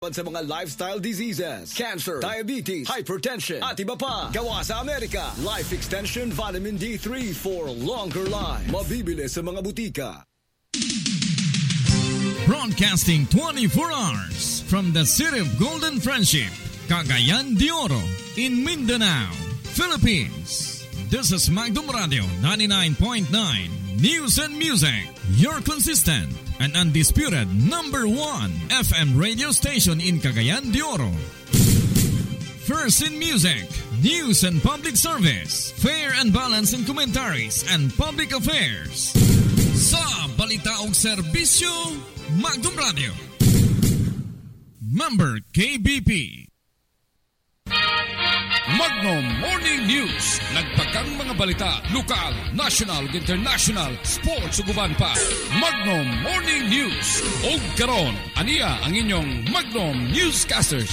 sa mga lifestyle diseases, cancer, diabetes, hypertension, at iba pa. Gawa sa Amerika, Life Extension Vitamin D3 for longer life. Mabibili sa mga butika. Broadcasting 24 hours from the city of Golden Friendship, Cagayan de Oro, in Mindanao, Philippines. This is Magdum Radio 99.9 News and Music, your consistent and undisputed number 1 FM radio station in Cagayan de Oro. First in music, news and public service, fair and balanced in commentaries and public affairs. Sa balita ug serbisyo, Magdum Radio. Member KBP. Magnum Morning News. Nagpagang mga balita, lokal, national, international, sports ug uban pa. Magnum Morning News. Og karon, aniya ang inyong Magnum Newscasters.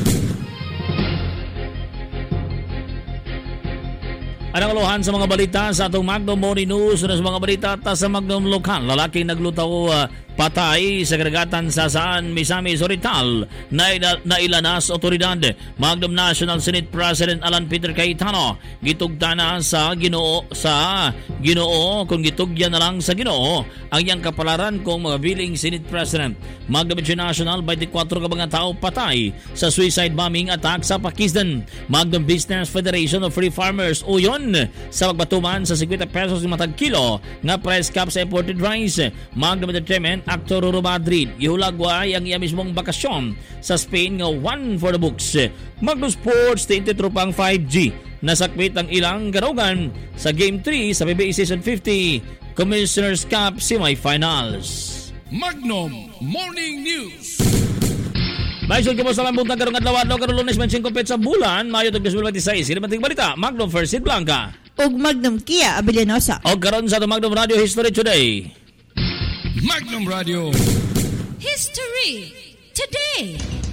Anong aluhan sa mga balita sa atong Magnum Morning News sa mga balita ta sa Magnum Lokal. Lalaking naglutaw patay sa karagatan sa San Misamis Oriental na ilanas otoridad. Magnum National Senate President Alan Peter Cayetano gitugtana sa Ginoo kung gitugyan na lang sa Ginoo ang iyang kapalaran kung mga biling Senate President. Magnum International 24 ka mga tao patay sa suicide bombing attack sa Pakistan. Magnum Business Federation of Free Farmers uyon sa pagbatuman sa 50 pesos ng matag kilo nga price cap sa imported rice. Magnum Entertainment actor Roro Madrid ihulagway ang iya mismong bakasyon sa Spain nga one for the books. Magnum Sports 23 pang 5G nasakmit ang ilang garugan sa Game 3 sa PBA Season 50 Commissioner's Cup Semifinals. Magnum Morning News. Maisod ka po sa lambong ng karong adlaw karong Lunes 25 sa bulan Mayo 2026. Sino mating balita? Magnum First Seed Blanca ug Magnum Kia Abellanosa. O karon sa Magnum Radio History Today. Magnum Radio History Today.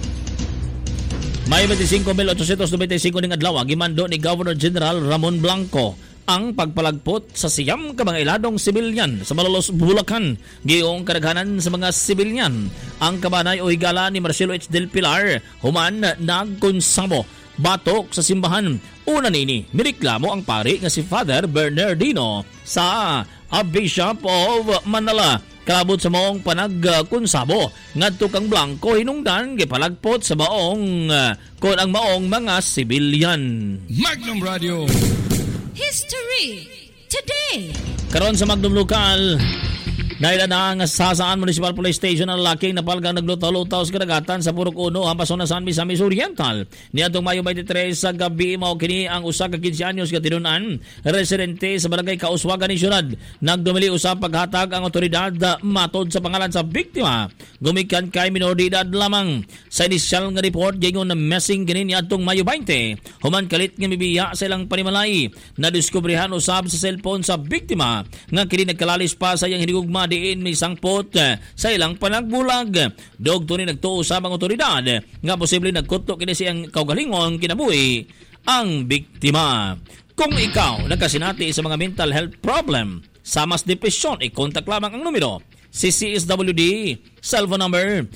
May 25,895 ning adlaw gimando ni Governor General Ramon Blanco ang pagpalagpot sa siyam ka mga iladong sibilyan sa Malolos, Bulacan. Giyong kadaghanan sa mga sibilyan ang kabanay o higala ni Marcelo H. Del Pilar human nagkonsamo batok sa simbahan. Una nini mireklamo ang pari nga si Father Bernardino sa Bishop of Manila. Kalabot sa maong panagkonsabo ngadto kang Blanco hinungdan gipalagpot sa maong kon ang maong mga sibilyan. Magnum Radio History Today. Karon sa Magnum Lokal, nailana nga Sasaan Municipal Police Station ang laking napalgang naglutaw-lutaw sa kadagatan sa Purok 1, hampason na San Misamis Oriental. Niadtong Mayo 23 sa gabi mao kini ang usa ka 15 anyos ka tinunan residente sa barangay Kauswagan ni syudad. Nagdumili usab paghatag ang otoridad matod sa pangalan sa biktima. Gumikan kay minor de edad lamang. Sa inisyal nga report gingon na missing kini niadtong Mayo 20. Human kalit nga mibiya sa ilang panimalay. Nadiskubrihan usab sa cellphone sa biktima nga kini nagkalalis pa sa iyang hinigugma diin may sangpot sa ilang panagbulag. Dog ni nagtuo sa mga otoridad nga posible nagkuto kini siyang kaugalingon kinabuhi ang biktima. Kung ikaw nagkasinati sa mga mental health problem, sa mas depresyon, i-contact lamang ang numero CCSWD, cellphone number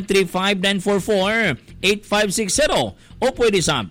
0935-944-8560 o pwede sa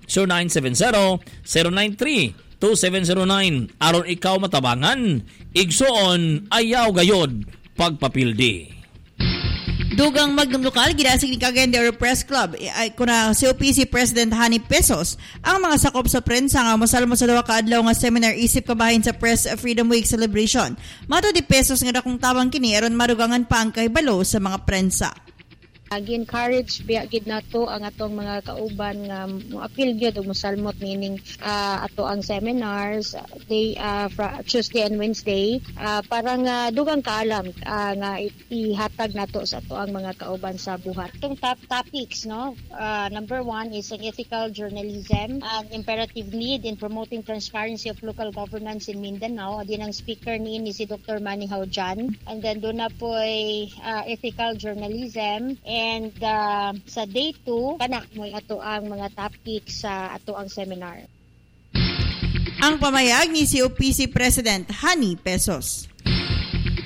0970-093-2709. Aron ikaw matabangan, igsoon, ayaw gayod, pagpapildi. Dugang Magnum Lokal, ginasig ni Cagayan de Oro Press Club, kuna COPC President Hani Pesos, ang mga sakop sa prensa nga masalmo sa dawa ka adlaw nga seminar isip kabahin sa Press Freedom Week celebration. Mato di Pesos nga dakong tabang kini aron marugangan pa ang kahibalo sa mga prensa. Gi-encourage gid nato ang atong mga kauban nga mo-appeal gyud og mosalmot meaning ato ang seminars day Tuesday and Wednesday para nga dugang kaalam nga ihatag nato sa ato ang mga kauban sa buhat. Itong top topics no, number 1 is an ethical journalism, an imperative need in promoting transparency of local governance in Mindanao. Din ang speaker ni si Dr. Manny Haujan, and then doon na po ethical journalism. And sa day 2, kana mo ato ang mga topics sa ato ang seminar. Ang pamayag ni COPC President Hani Pesos.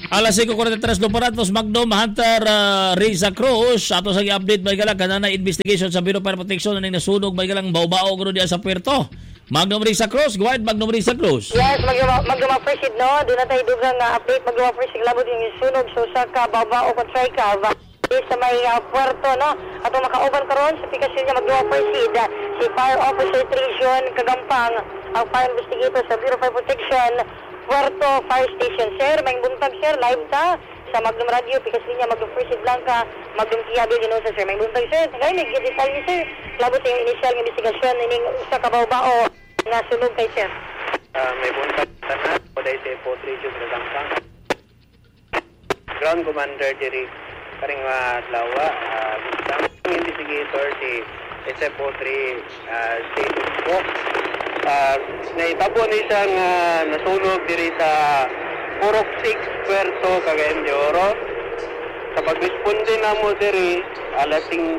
Alas 5:43 Luparatos, Magdom Hunter Reza Cruz. Ato sa i-update may galang kanana investigation sa Bureau of Fire Protection na nasunog may galang baw-bao guro diya sa Puerto. Magdom Reza Cruz, go ahead Magdom Reza Cruz. Yes, magduma first no, doon na tayo dugang update magduma first labot yung sunog so sa baw-bao o kontrayka sa may Puerto no. Ato makauban karon sa pikasyon niya magduma first si Fire Officer Trision Kagampang, ang fire investigator sa Bureau of Fire Protection Puerto Fire Station. Sir, may buntag sir, live ta sa Magdum Radio, pikas niya Magdum First Blanca, Magdum Kiabil, Ginosa sir. May buntag sir, ngayon nag-detail ni sir. Labot yung initial ng investigasyon ining sa kabaw-bao nga sunog kay sir. May buntag na po dahil sa Potri Jug Nagampang. Ground Commander Jerry Karing Adlawa, investigator si SFO3 State po. Naitabo ni siyang nasunog diri sa Purok 6 Puerto Cagayan de Oro. Sa pag-responde na mo diri alas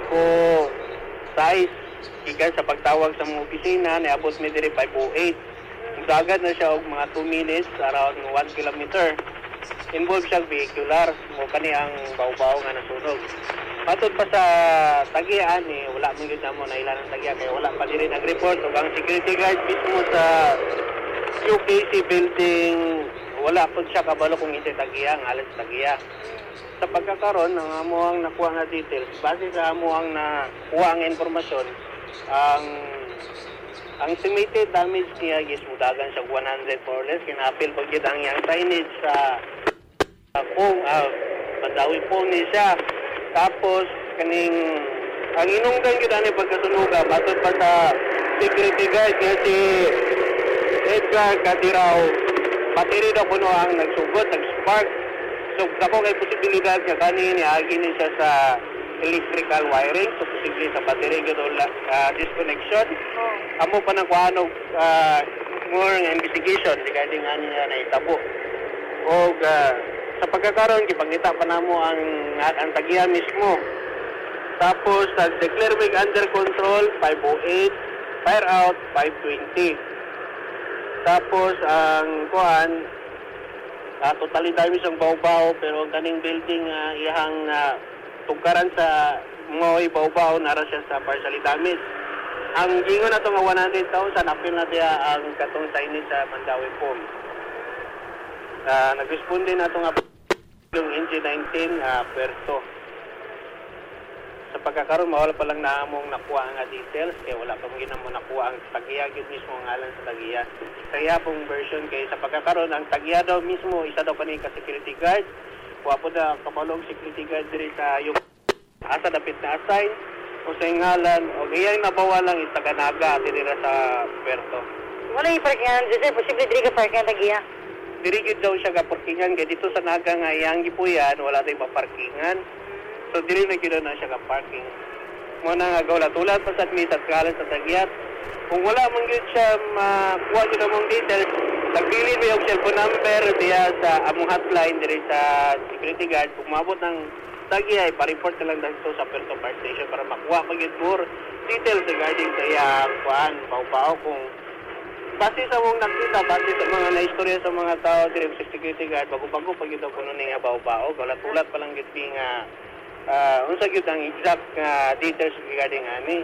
5:06 gikan sa pagtawag sa mga opisina niabot mi diri 5:08. Dagad na siya og mga 2 minutes around 1 kilometer. Involved siya vehicular mo kani ang baw-baw nga nasunog. Matod pa sa tagian wala man gyud namo na ilan ang tagian kay wala pa diri nag-report ug ang security guard mismo sa UKC building wala pud siya kabalo kung ito tagian alas tagiya. Sa pagkakaroon ng amuang nakuha na details base sa amuang nakuha ang informasyon ang estimated damage niya is mudagan sa 100 more or less kinapil pag yun ang yang signage sa Mandawi po ni siya. Tapos kaning ang inungdan gyud ani pagkasunuga matod pa sa security guard si Edgar Cadirao battery daw kuno ang nagsugod nag-spark so dako kay posibilidad nga kani niagi ni siya sa electrical wiring so posible sa battery gyud disconnection amo pa nang kuanog more investigation regarding ani na itabo og sa pagkakaroon gipangita pa namo ang tagiya mismo. Tapos nag-declare mig under control 5:08, fire out 5:20. Tapos ang kuan totally damage ang baw-baw pero ang kaning building iyang tugaran sa mga baw-baw nara siya sa partially damage. Ang gingon nato nga 100,000 apil na diya ang katong signage sa Mandawi Pom. Nag-responde na ito nga yung NG19 Puerto. Sa pagkakaroon, mawala pa lang naamong nakuha nga details kaya wala pa mong ginamong nakuha ang tagiya yun mismo ang ngalan sa tagiya. Kaya pong version kay sa pagkakaroon, ang tagiya daw mismo, isa daw pa ni ka-security guard. Kuha po na kamalong security guard diri sa yung asa dapit na assign o sa ngalan o iyang nabawa lang itaganaga at diri sa Puerto. Wala yung parkingan, Jose, posible diri ka parkingan tagiya. Diri gyud daw siya ga parkingan kay dito sa Naga nga iyang gipuyan wala tay parkingan. So diri na gyud na siya ga parking. Mo na nga gawla-tulad pa sa admit at kalan sa tagyat. Kung wala man gyud siya makuha gyud among details, nagpili ba yung cellphone number diya sa among hotline diri sa security guard. Kung maabot ng tagya pa-report na lang dito sa Puerto Fire Station para makuha pa gyud more details regarding sa iyang kuan baw-baw kung base sa mong nakita, base sa mga naistorya sa mga tao diri sa security guard, bago-bago pag ito kuno ning baw-bao, tulat pa lang gyud nga unsa gyud ang exact details regarding ani.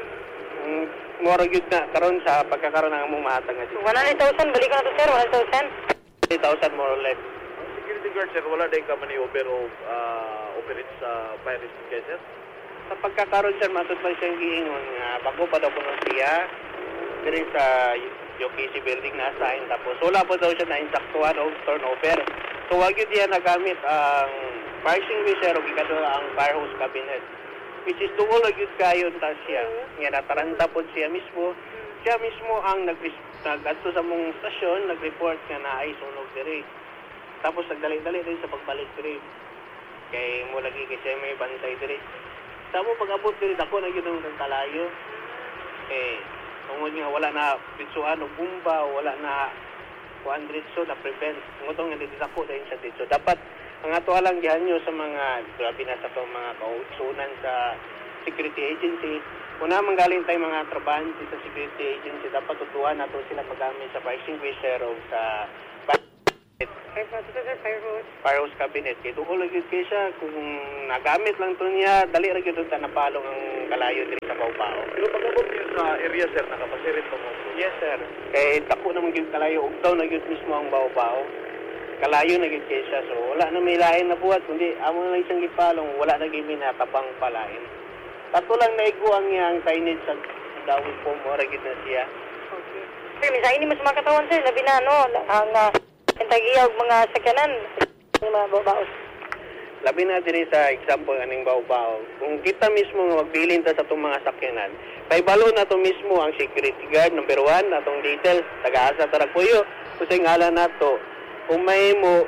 Moro gyud na karon sa pagkakaroon ng among mahatag nga. 100,000 balik na to sir, 100,000. 3,000 more or less. Ang security guard sir, wala day ka maniover o operate sa fire rescue sir? Sa pagkakaroon sir, matod pa siyang giingon nga bago pa daw kuno siya diri sa UKC building na assign tapos wala po daw siya na insaktuhan o turnover. So wag yun diyan nagamit ang fire extinguisher o gikado ang fire hose cabinet which is tuol yun kayo ta siya. Nga nataranta po siya mismo ang nag-adto sa mong stasyon nag-report nga na ay sunog diri. Tapos nagdali-dali din sa pagbalik diri. Kay mo lagi kasi may bantay diri. Sa mo pag-abot diri dako na gyud ang kalayo. Tungod nga wala na pitsuan o bumba, wala na 100 so na prevent. Tungod nga dito ako dahil sa dito. Dapat ang ato alang gihanyo sa mga grabe na sa itong mga kausunan sa security agency. Una manggaling tayo mga trabahante sa security agency, dapat tutuan nato sila magamit sa fire extinguisher o sa Firehose cabinet. Kaya tukol lagi kay siya kung nagamit lang to niya, dali ra gyud ta napalong ang kalayo diri sa Baubao. Pero pag-abot niyo sa area, sir, nakapasirit pa mo. Yes, sir. Kaya tako naman gyud kalayo, ug daw na gyud mismo ang Baubao. Kalayo na gyud kay siya, so wala na may lain na buhat, kundi amo na lang siyang gipalong, wala na gyud tabang palain. Tato lang naiguang niya ang signage sa dawit po mo ra gyud na siya. Okay. Sir, misa ini mas mga katawan, sir, labi na, no, ang tagiyaw mga sakyanan, yung mga Baubao. Labi na diri sa example aning Baubao. Kung kita mismo nga magbilin ta sa itong mga sakyanan, kay balo na to mismo ang security guard, number 1, atong details, taga-asa Tarapuyo, kusay ngalan na to. Kung may mo,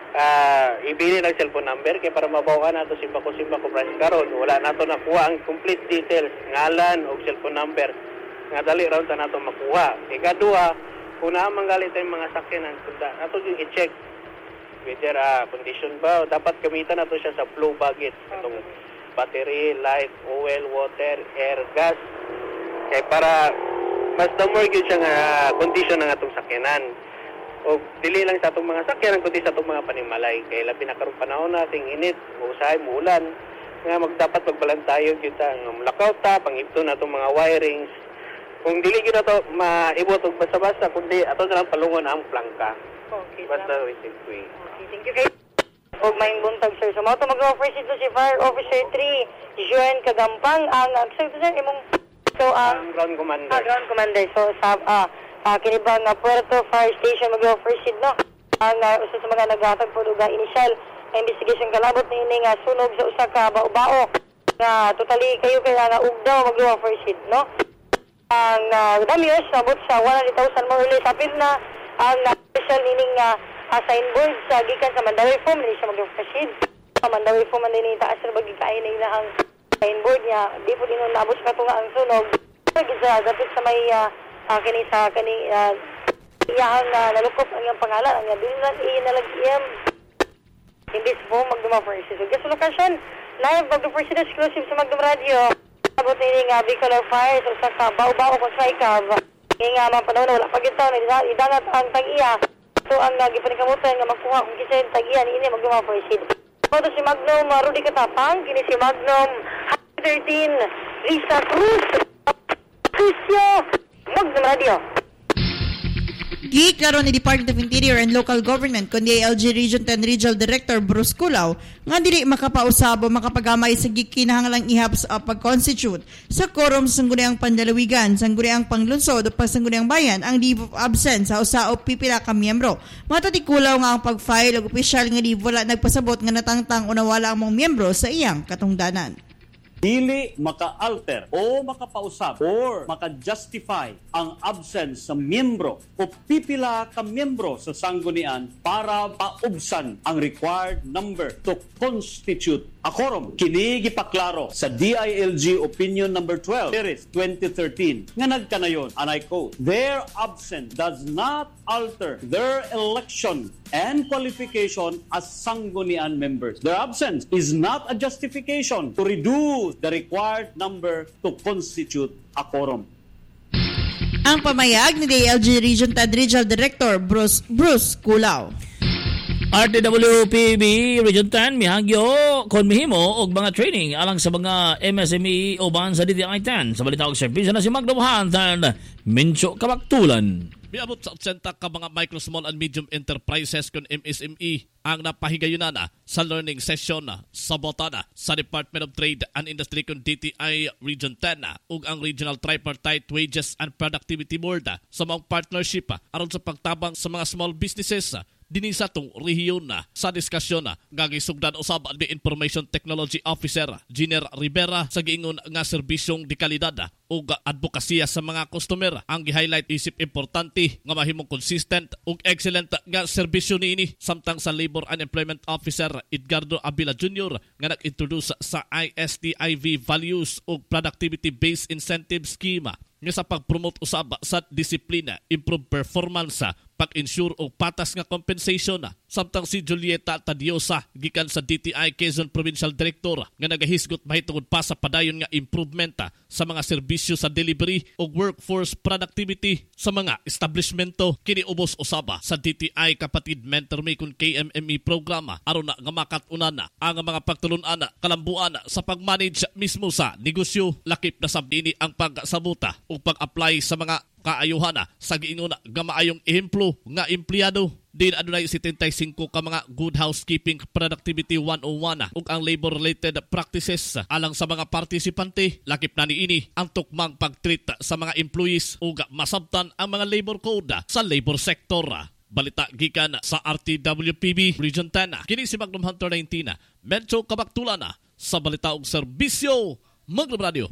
ibili ng cellphone number, kaya para mabawa na to simba ko price karon, wala na to nakuha ang complete details, ngalan o cellphone number, nga dali raw ta na to makuha. Ikadua, kung naamang galit tayong mga sakyanan, nato yung i-check whether condition ba, dapat gamitan nato siya sa flow baggage, itong battery, light, oil, water, air, gas, kaya para mas the more yun siya nga condition ng atong sakyanan. O dili lang sa atong mga sakyanan, kundi sa atong mga panimalay. Kaya labi na karong panahon nating init, usahay, muulan, nga dapat magbalantayon kita, lockout ta, pangipto na itong mga wirings. Kung dili yun na ito maibot o basta-basta, kundi ato na lang palungon ang plangka. Okay, basta receipt way. Okay, thank you kayo. O may buntag, sir. So, mga ito mag-offer ito si Fire Officer 3, Juan Kagampang, ang sir, imong, so, ang ground commander. Ground commander. So, sa, kinibang Puerto Fire Station mag-offer seed, no? Ang usa sa mga naghatag po lugar initial na investigation kalabot na ini nga sunog sa usa ka Baubao na totally kayo kaya nga ugdaw mag-offer seed, no? Ang damios nabot sa 100,000 more or less apil na ang special meaning signboard sa gikan sa Mandawi Foam ni siya mag-offer seed. Sa Mandawi Foam man din taas ra bagikain na ang signboard niya di po din nabot sa tunga ang sunog. Gisa dapat sa may kini iyang nalukop ang iyang pangalan, ang iyang bilang inalagiyam. Hindi po Magduma First. So, guest location, live Magduma First exclusive sa Magduma Radio. Abot ni nga Bicolor Fire, so sa Baubao ko sa Ikav. Nga mga panahon, wala pag-itaw, idangat ang tag-iya. So, ang gipanikamutan nga magkuha kung kisa yung tag-iya, ni ini Magduma First. Ito si Magnum Rudy Katapang, kini si Magnum 13, Lisa Cruz, Crisio, Magduma Radio. Giklaro ni Department of Interior and Local Government kundi LG Region 10 Regional Director Bruce Culaw nga dili makapausab o makapagamay sa gikinahanglang ihap sa pag-constitute sa quorum sa sangguniang pandalawigan, sangguniang panglunsod o pasangguniang bayan ang leave of absence sa usa o pipila ka miyembro. Matati Culaw nga ang pag-file og opisyal nga leave wala nagpasabot nga natangtang o nawala ang mga miyembro sa iyang katungdanan. Dili maka-alter o makapausap or maka-justify ang absence sa miyembro o pipila ka miyembro sa sanggunian para paubsan ang required number to constitute a quorum. Kini gipaklaro sa DILG Opinion Number 12, Series 2013, nga nagkanayon, and I quote, "Their absence does not alter their election and qualification as sanggunian members. Their absence is not a justification to reduce the required number to constitute a quorum." Ang pamayag ni DILG Region 10 Regional Director Bruce Culaw. RTWPB Region 10 mihagyo kon mihimo og mga training alang sa mga MSME uban sa DTI 10 sa balita og service na si Magdumuhan tan Mincho Kabaktulan. Miabot sa 80 ka mga micro, small and medium enterprises kon MSME ang napahigayunan sa learning session sa botana sa Department of Trade and Industry kon DTI Region 10 ug ang Regional Tripartite Wages and Productivity Board sa mga partnership aron sa pagtabang sa mga small businesses dinhi sa tong rehiyon sa diskusyon gagisugdan usab ang Information Technology Officer Giner Rivera sa giingon nga serbisyong di kalidad ug advokasya sa mga customer ang gi-highlight isip importante nga mahimong consistent ug excellent nga serbisyo niini samtang sa Labor and Employment Officer Edgardo Abila Jr. nga nag-introduce sa ISTIV Values ug Productivity Based Incentive Scheme nga sa pag-promote usab sa disiplina, improve performance, pag-insure o patas nga compensation samtang si Julieta Tadiosa gikan sa DTI Quezon Provincial Director nga nagahisgot mahitungod pa sa padayon nga improvement sa mga serbisyo sa delivery o workforce productivity sa mga establishmento. Kini ubos usaba sa DTI kapatid mentor may kun KMME programa aron na nga makatuna ang mga pagtulun-ana kalambuan sa pag-manage mismo sa negosyo. Lakip na sabdini ang pagsabuta o pag-apply sa mga kaayuhana sa giinguna nga maayong ehemplo nga empleyado. Din adunay 75 ka mga good housekeeping productivity 101 ug ang labor related practices alang sa mga partisipante. Lakip na niini ang tukmang pagtreat sa mga employees ug masabtan ang mga labor code sa labor sector. Balita gikan sa RTWPB Region 10. Kini si Magnum Hunter 19 medyo kabaktulan sa balita ug serbisyo Magnum Radio.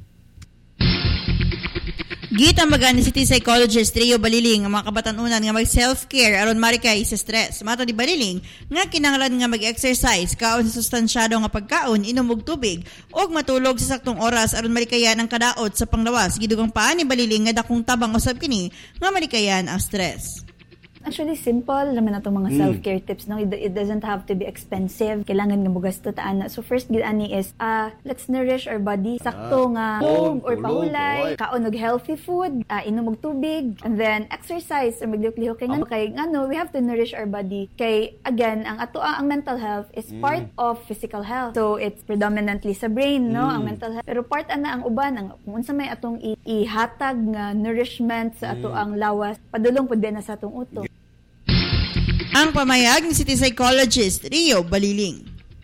Gitambagan ni City Psychologist Rio Baliling ang mga kabatanunan nga mag-self-care aron marikay sa stress. Mato ni Baliling nga kinahanglan nga mag-exercise, kaon sa sustansyado nga pagkaon, inom og tubig ug matulog sa saktong oras aron marikayan ang kadaot sa panglawas. Gidugang pa ni Baliling nga dakong tabang usab kini nga marikayan ang stress. Actually, simple naman na itong mga self-care tips. No? It doesn't have to be expensive. Kailangan nga bugas to taan. So first, gilani is, let's nourish our body. Sakto nga, or pahulay, kaon og healthy food, inom og tubig, and then exercise, or maglihok-lihok. Kay nga, we have to nourish our body. Kay, again, ang mental health is part of physical health. So it's predominantly sa brain, no? Ang mental health. Pero part ana ang uban, kung unsa may atong ihatag nga nourishment sa ato ang lawas, padulong pud na sa atong utok. Ang pamayag ni City Psychologist Rio Baliling.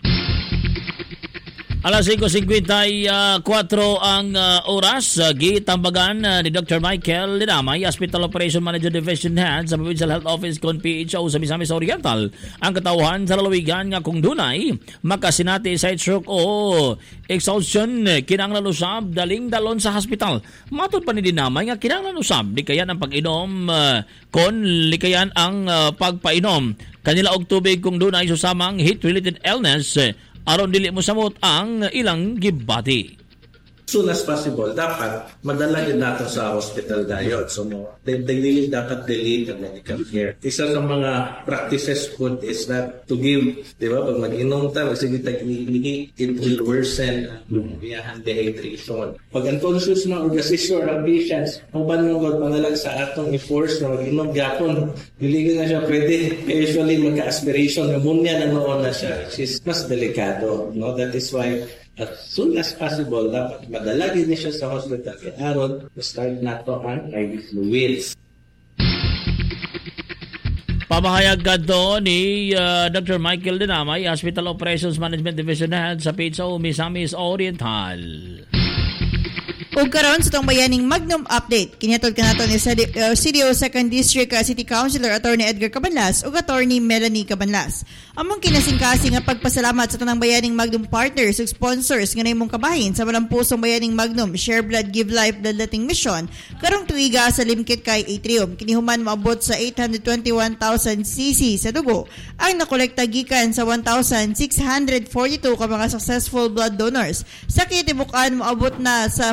Alas 5:54 ang oras. Gitambagan ni Dr. Michael Linamay, Hospital Operation Manager Division Head sa Provincial Health Office kon PHO sa Misamis Oriental, ang katawhan sa lalawigan nga kung dunay makasinati side stroke o exhaustion kinahanglan usab daling dalon sa hospital. Matod pa ni Linamay nga kinahanglan usab likayan ang pag-inom kon likayan ang pagpainom kanila og tubig kung dunay susamang heat-related illness aron dili mo samot ang ilang gibati. Soon as possible, dapat madala yun natin sa hospital dayon. So, dili dapat delay ang medical care. Isa sa mga practices po is not to give, di ba, pag mag-inom ta, sige tag-inig, it will worsen biyahan dehydration. Pag unconscious na or gasisyo or patients, ang banungod manalag sa atong i-force na mag-inom gapon, dili na siya pwede. Usually, magka-aspiration, pneumonia na noon na siya. It's mas delikado. No? That is why as soon as possible, dapat madalagin niya siya sa hospital. Kaya aron, start na to ang IV fluids. Pamahayag ka doon ni Dr. Michael Dinamay, Hospital Operations Management Division Head sa PHO Misamis Oriental. Ug karon sa tong bayaning Magnum Update, kiniatod kanato ni CDO 2nd District City Councilor Attorney Edgar Cabanlas ug Attorney Melanie Cabanlas. Among kinasingkasing nga pagpasalamat sa tanang bayaning Magnum partners ug sponsors nga nahimong kabahin sa walang pusong bayaning Magnum Share Blood Give Life Bloodletting Mission karong tuiga sa Limkit kay Atrium. Kinihuman maabot sa 821,000 cc sa dugo ang nakolekta gikan sa 1,642 ka mga successful blood donors. Sa kitibukan maabot na sa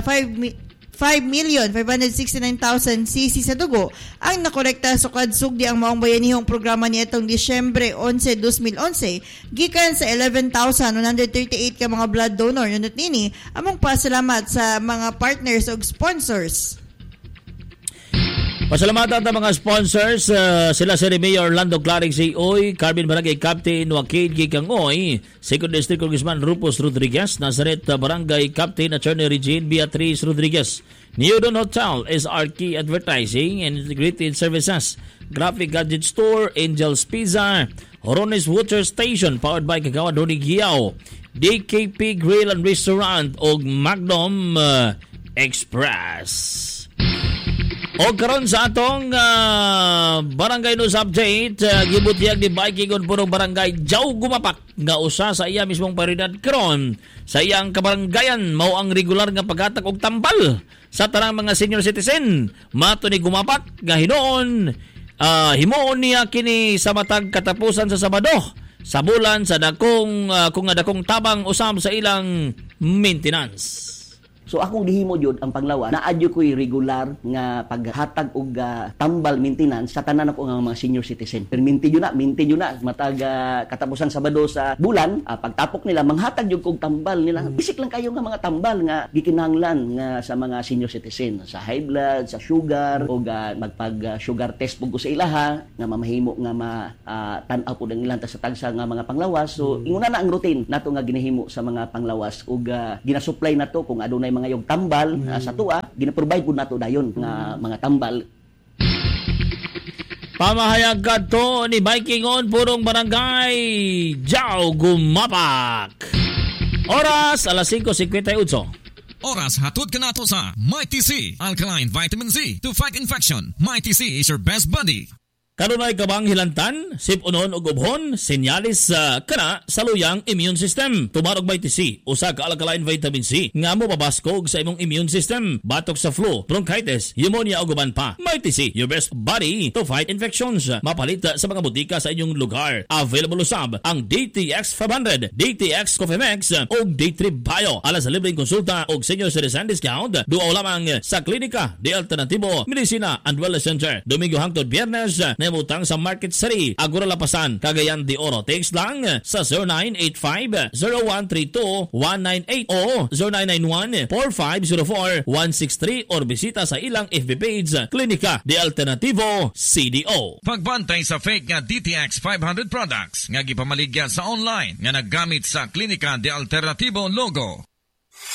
5,569,000 cc sa dugo ang nakolekta sukad sugdi ang maong bayanihong programa niadtong Disyembre 11, 2011 gikan sa 11,138 ka mga blood donor. Ngunit nini among pasalamat sa mga partners ug sponsors. Pasalamatan sa mga sponsors, sila si Mayor Orlando Claric C.O.Y., Carmen Barangay Captain Joaquin Gikangoy, 2nd District Congressman Rufus Rodriguez, Nazareth Barangay Captain Attorney Regine Beatriz Rodriguez, Neodon Hotel, SRK Advertising and Integrated Services, Graphic Gadget Store, Angel's Pizza, Horones Water Station, powered by Kagawa Doni Giao, DKP Grill and Restaurant, o Magnum Express. O karon sa atong barangay news update, gibutyag ni Biking on purong barangay Jaw Gumapak nga usa sa iya mismong paridad karon sa iyang kabaranggayan mao ang regular nga paghatag og tambal sa tanang mga senior citizen. Mato ni Gumapak nga hinuon himuon niya kini sa matag katapusan sa Sabado sa bulan sa dakong kung dakong tabang usam sa ilang maintenance. So akong gihimo jud ang panglawas na adyo ko'y regular nga paghatag og tambal maintenance sa tanan ako nga mga senior citizen. Pero minti yun na matag katapusan Sabado sa bulan, pagtapok nila manghatag jud kog tambal nila. Bisik lang kayo nga mga tambal nga gikinahanglan nga sa mga senior citizen, sa high blood, sa sugar o magpag sugar test pug ko sa ilaha nga mamahimo nga tan-aw pud ang ilang sa tagsa nga mga panglawas. So inguna na ang routine nato nga ginahimo sa mga panglawas ug ginasupply nato kung adunay mga yung tambal sa tuwa, gina-provide po nato dayon nga mga tambal. Pamahayag kadto ni Bikingon Purong Barangay Jao Gumapak. Oras alas 5:58. Oras hatod ka nato sa Mighty C Alkaline Vitamin C to fight infection. Mighty C is your best buddy. Kanunay kabang hilantan, sip-unon ug ubhon, senyalis kana sa luyang immune system. Tumarog Mighty C, usa ka alkaline vitamin C nga mo pabaskog sa imong immune system, batok sa flu, bronchitis, pneumonia ug uban pa. Mighty C, your best buddy to fight infections. Mapalita sa mga butika sa inyong lugar. Available usab ang DTX 500, DTX Coffee Max ug D3 Bio. Alas sa libreng konsulta ug senior citizen discount, duaw lamang sa Klinika de Alternativo Medicina and Wellness Center. Domingo hangtod Biyernes butang sa Market City, Agora Lapasan, Cagayan de Oro. Text lang sa 0985-0132-198 o 0991-4504-163 or bisita sa ilang FB page Klinika de Alternativo CDO. Pagbantay sa fake nga DTX 500 products nga gipamaligya sa online nga naggamit sa Klinika de Alternativo logo.